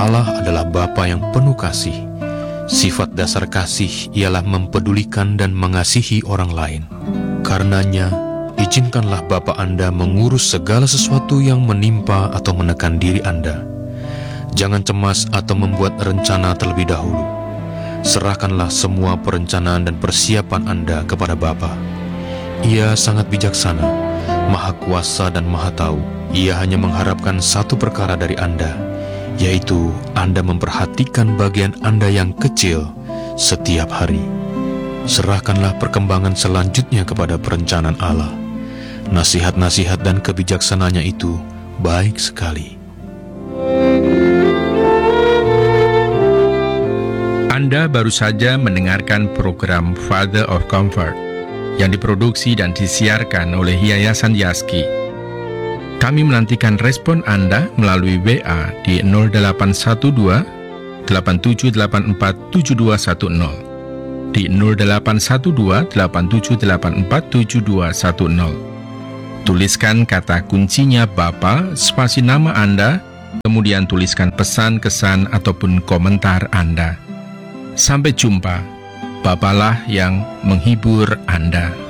Allah adalah Bapa yang penuh kasih. Sifat dasar kasih ialah mempedulikan dan mengasihi orang lain. Karenanya, izinkanlah Bapa Anda mengurus segala sesuatu yang menimpa atau menekan diri Anda. Jangan cemas atau membuat rencana terlebih dahulu. Serahkanlah semua perencanaan dan persiapan Anda kepada Bapa. Ia sangat bijaksana, maha kuasa dan maha tahu. Ia hanya mengharapkan satu perkara dari Anda, yaitu Anda memperhatikan bagian Anda yang kecil setiap hari. Serahkanlah perkembangan selanjutnya kepada perencanaan Allah. Nasihat-nasihat dan kebijaksanaannya itu baik sekali. Anda baru saja mendengarkan program Father of Comfort yang diproduksi dan disiarkan oleh Yayasan Yaski. Kami menantikan respon Anda melalui WA di 0812 8784 7210, di 0812 8784 7210. Tuliskan kata kuncinya Bapa, spasi nama Anda, kemudian tuliskan pesan, kesan, ataupun komentar Anda. Sampai jumpa. Bapalah yang menghibur Anda.